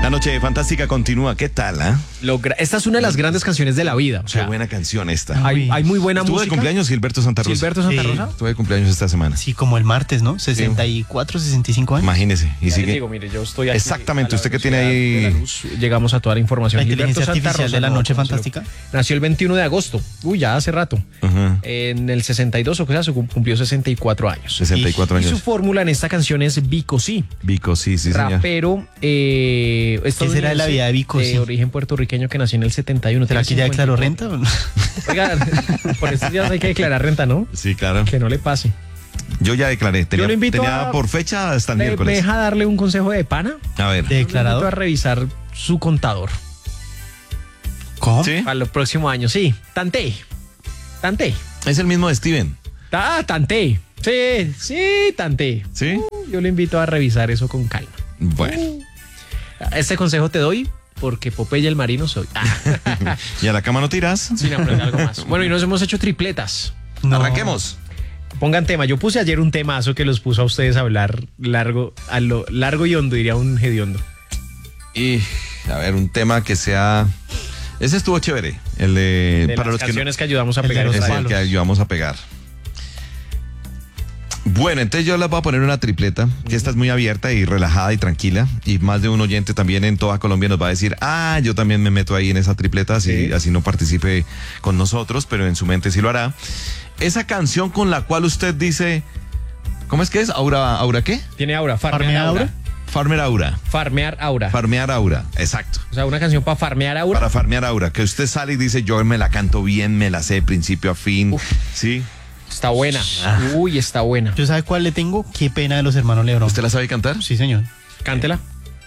La noche fantástica continúa. ¿Qué tal, Esta es una de las grandes canciones de la vida. O Qué sea, buena canción esta. hay muy buena Estuvo de música. cumpleaños Gilberto Santa Rosa. Gilberto Santa Sí. Rosa. Estuve de cumpleaños esta semana. Sí, como el martes, ¿no? 64, 65 años. Imagínese. Y Ya sigue. les digo, mire, yo estoy aquí Exactamente, a la usted que tiene velocidad ahí- de la luz. Llegamos a toda la información. La Gilberto inteligencia Santa artificial Rosa, de la no, noche no, fantástica. Nació el 21 de agosto. Uy, ya hace rato. Ajá. En el 62, o sea, cumplió 64 años. 64 Y su años. fórmula en esta canción es Vico Sí. Vico, sí, señor. Rapero ¿Qué será de la vida de Vico Sí? de origen puertorriqueño que nació en el 71. ¿Será que ya tiene declaró 54. renta? Oiga, por estos días hay que declarar renta, ¿no? Sí, claro. Que no le pase. Yo ya declaré. Tenía, lo invito tenía a- por fecha hasta el ¿Me miércoles. deja darle un consejo de pana? A ver. ¿De Lo invito a declarado? revisar su contador ¿Cómo? ¿Sí? para los próximos años. Sí, tanté. Es el mismo de Steven. Tanté. Sí, tanté. ¿Sí? Yo le invito a revisar eso con calma. Bueno. Este consejo te doy porque Popeye el marino soy. ¿Y a la cama no tiras? Sin aprender algo más. Bueno, y nos hemos hecho tripletas. No. Arranquemos. Pongan tema. Yo puse ayer un temazo que los puso a ustedes a hablar largo y hondo, diría un hediondo. Y, a ver, un tema que sea... Ese estuvo chévere. El de... De las canciones que ayudamos a el de pegar. los Es esta- el que ayudamos a pegar. Bueno, entonces yo les voy a poner una tripleta, que esta es muy abierta y relajada y tranquila. Y más de un oyente también en toda Colombia nos va a decir, yo también me meto ahí en esa tripleta, así, Sí. así no participe con nosotros, pero en su mente sí lo hará. Esa canción con la cual usted dice, ¿cómo es que es? ¿Aura qué? Tiene aura. Farmear ¿Farmear aura. aura? Farmer Aura. Farmear aura. Farmear Aura, exacto. O sea, una canción para farmear aura. Para farmear Aura, que usted sale y dice, yo me la canto bien, me la sé de principio a fin. Uf. ¿Sí? Está buena. Uy, está buena. ¿Yo sabe cuál le tengo? Qué pena de los hermanos Lebrón. ¿Usted la sabe cantar? Sí, señor. Cántela.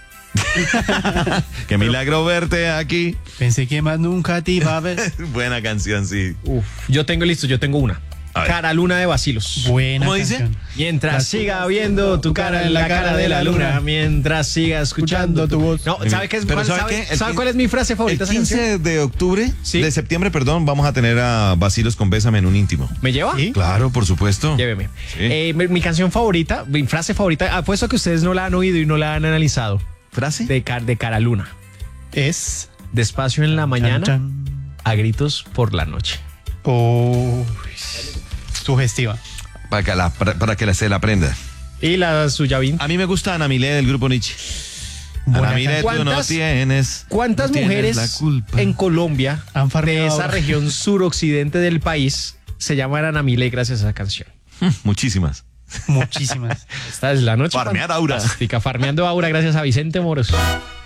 Qué milagro verte aquí. Pensé que más nunca te iba a ver. Buena canción, sí. Uf. Yo tengo una. A ver. Cara Luna de Bacilos. Buena ¿Cómo dice? canción. Mientras siga viendo tu cara en la cara de la luna, mientras siga escuchando tu voz. No, ¿sabe qué es? Pero ¿Cuál, ¿sabe sabe, qué? El sabe quin- cuál es mi frase favorita El de esa canción? 15 de octubre, Sí. de septiembre, perdón, vamos a tener a Bacilos con Bésame en un íntimo. ¿Me lleva? ¿Sí? Claro, por supuesto. Lléveme. Sí. Mi canción favorita, mi frase favorita, apuesto que ustedes no la han oído y no la han analizado. ¿Frase? De Cara Luna. Es... Despacio en la mañana, Chan, a gritos por la noche. chan. Oh, sugestiva. Para que se la aprenda. Y la suya, Vin. A mí me gusta Ana Milé del grupo Nietzsche. Buena Ana Milé, tú no ¿Cuántas- tienes. ¿Cuántas no tienes mujeres la culpa. en Colombia, Han de farmeado esa ahora. región suroccidente del país, se llaman Ana Milé gracias a esa canción? Muchísimas. Muchísimas. Esta es la noche Farmear aura. fantástica. Farmeando aura gracias a Vicente Moros.